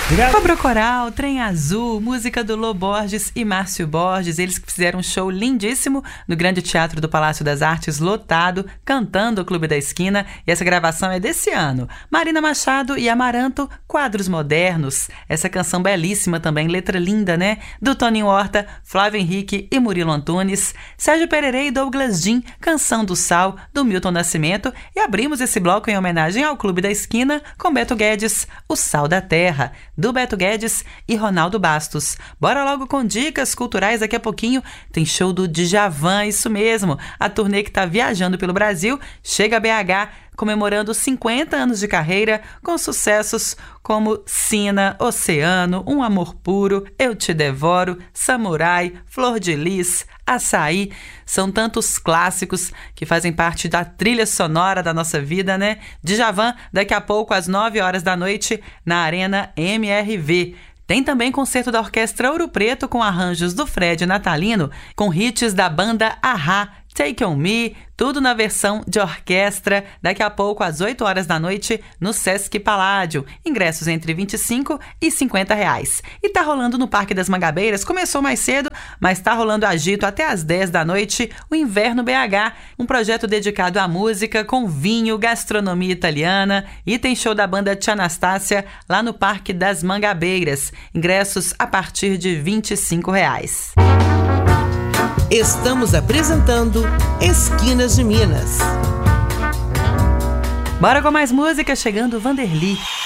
Obrigado. Cobra Coral, Trem Azul, música do Lô Borges e Márcio Borges, eles que fizeram um show lindíssimo no Grande Teatro do Palácio das Artes, lotado, cantando o Clube da Esquina, e essa gravação é desse ano. Marina Machado e Amaranto, Quadros Modernos, essa canção belíssima também, letra linda, né? Do Toninho Horta, Flávio Henrique e Murilo Antunes, Sérgio Pererê e Douglas Jean, Canção do Sal, do Milton Nascimento, e abrimos esse bloco em homenagem ao Clube da Esquina com Beto Guedes, O Sal da Terra, do Beto Guedes e Ronaldo Bastos. Bora logo com dicas culturais, daqui a pouquinho tem show do Djavan, isso mesmo, a turnê que está viajando pelo Brasil, chega a BH comemorando 50 anos de carreira com sucessos como Sina, Oceano, Um Amor Puro, Eu Te Devoro, Samurai, Flor de Lis, Açaí. São tantos clássicos que fazem parte da trilha sonora da nossa vida, né? Djavan, daqui a pouco às 9 horas da noite na Arena MRV. Tem também concerto da Orquestra Ouro Preto com arranjos do Fred Natalino, com hits da banda A-ha, Take On Me, tudo na versão de orquestra, daqui a pouco às 8 horas da noite no Sesc Paládio. Ingressos entre R$25 e R$50. E tá rolando no Parque das Mangabeiras, começou mais cedo, mas tá rolando agito até às 10 da noite, o Inverno BH, um projeto dedicado à música com vinho, gastronomia italiana, e tem show da banda Tia Anastácia lá no Parque das Mangabeiras. Ingressos a partir de R$25. Estamos apresentando Esquinas de Minas. Bora com mais música, chegando Vanderly.